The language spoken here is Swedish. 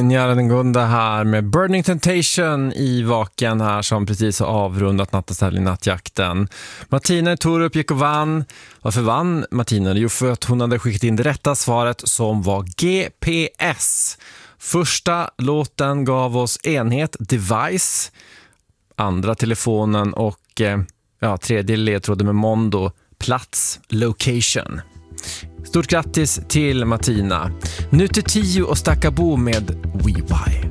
Göran Gunda här med Burning Temptation i Vaken här som precis har avrundat nattaställning nattjakten. Martina Torup gick och vann. Varför vann Martina? Jo, för att hon hade skickat in det rätta svaret som var GPS. Första låten gav oss enhet, device. Andra telefonen och tredje ledtråden med Mondo, plats, location. Stort grattis till Martina. Nu till 10 och Stackabo med WeWi.